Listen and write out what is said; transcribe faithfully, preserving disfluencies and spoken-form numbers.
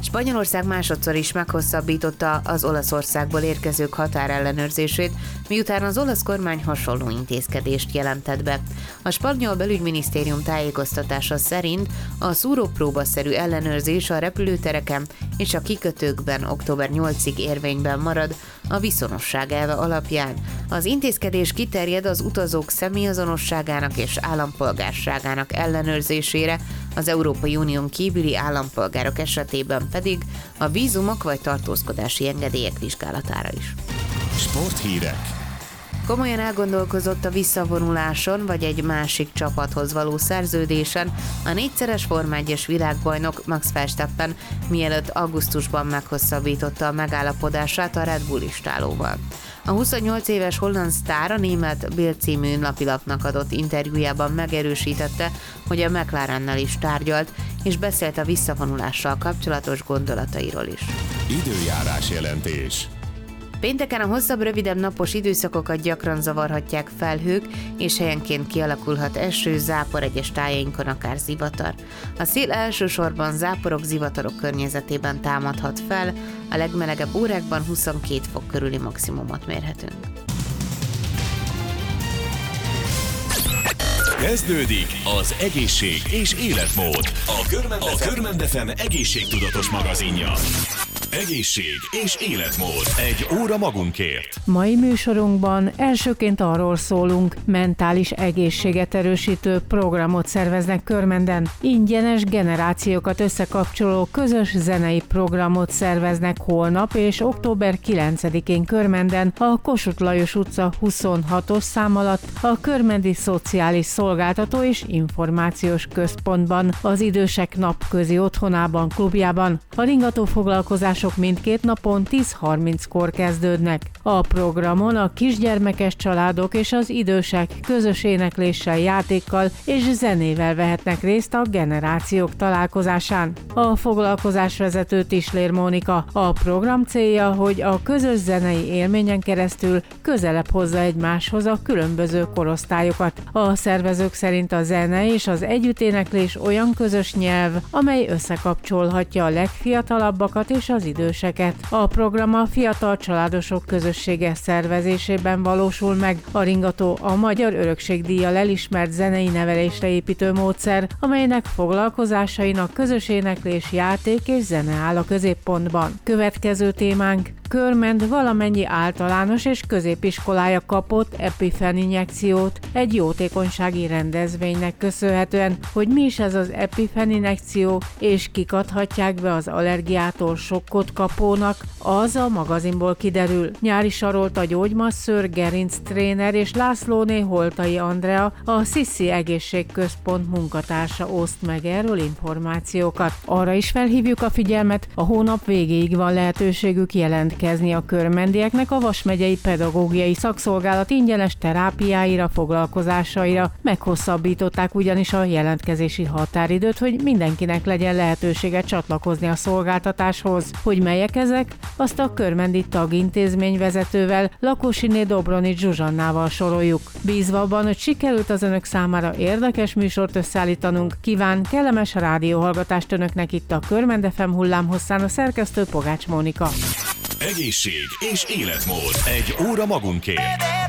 Spanyolország másodszor is meghosszabbította az Olaszországból érkezők határellenőrzését, miután az olasz kormány hasonló intézkedést jelentett be. A spanyol belügyminisztérium tájékoztatása szerint a szúrópróbaszerű ellenőrzés a repülőtereken és a kikötőkben október nyolcadikáig érvényben marad a viszonosság elve alapján. Az intézkedés kiterjed az utazók személyazonosságának és állampolgárságának ellenőrzésére, az Európai Unión kívüli állampolgárok esetében pedig a vízumok vagy tartózkodási engedélyek vizsgálatára is. Sporthírek. Komolyan elgondolkozott a visszavonuláson vagy egy másik csapathoz való szerződésen a négyszeres Forma egyes világbajnok Max Verstappen, mielőtt augusztusban meghosszabbította a megállapodását a Red Bull istálóval. A huszonnyolc éves holland sztár a német Bild című napilapnak adott interjújában megerősítette, hogy a McLarennel is tárgyalt, és beszélt a visszavonulással kapcsolatos gondolatairól is. Időjárás jelentés. Pénteken a hosszabb, rövidebb napos időszakokat gyakran zavarhatják felhők, és helyenként kialakulhat eső, zápor, egyes tájainkon akár zivatar. A szél elsősorban záporok, zivatarok környezetében támadhat fel, a legmelegebb órákban huszonkét fok körüli maximumot mérhetünk. Kezdődik az egészség és életmód. A Körmend ef em egészségtudatos magazinja. Egészség és életmód. Egy óra magunkért. Mai műsorunkban elsőként arról szólunk, mentális egészséget erősítő programot szerveznek Körmenden. Ingyenes generációkat összekapcsoló közös zenei programot szerveznek holnap és október kilencedikén Körmenden a Kossuth Lajos utca huszonhatos szám alatt a Körmendi Szociális Szolgáltató és Információs Központban, az idősek napközi otthonában, klubjában. A ringató foglalkozás mindkét napon tíz harminckor kezdődnek. A programon a kisgyermekes családok és az idősek közös énekléssel, játékkal és zenével vehetnek részt a generációk találkozásán. A foglalkozásvezető Tislér Mónika. A program célja, hogy a közös zenei élményen keresztül közelebb hozza egymáshoz a különböző korosztályokat. A szervezők szerint a zene és az együtténeklés olyan közös nyelv, amely összekapcsolhatja a legfiatalabbakat és az időseket. A program a fiatal családosok közössége szervezésében valósul meg. A ringató a Magyar Örökségdíjjal elismert zenei nevelésre építő módszer, amelynek foglalkozásainak közös éneklés, játék és zene áll a középpontban. Következő témánk: Körmend valamennyi általános és középiskolája kapott EpiFen injekciót egy jótékonysági rendezvénynek köszönhetően. Hogy mi is ez az EpiFen injekció, és kik adhatják be az allergiától sokkot kapónak, az a magazinból kiderül. Nyári Sarolta gyógymasszőr, gerinctréner és Lászlóné Holtai Andrea, a Sziszi Egészségközpont munkatársa oszt meg erről információkat. Arra is felhívjuk a figyelmet, a hónap végéig van lehetőségük jelentkezni a körmendieknek a Vas megyei pedagógiai szakszolgálat ingyenes terápiáira, foglalkozásaira. Meghosszabbították ugyanis a jelentkezési határidőt, hogy mindenkinek legyen lehetősége csatlakozni a szolgáltatáshoz. Hogy melyek ezek, azt a körmendi tagintézmény vezetővel, Lakosiné Dobronics Zsuzsannával soroljuk. Bízva abban, hogy sikerült az önök számára érdekes műsort összeállítanunk, kíván kellemes rádióhallgatást önöknek itt a Körmend ef em hullámhosszán a szerkesztő Pogács Mónika. Egészség és életmód. Egy óra magunkért.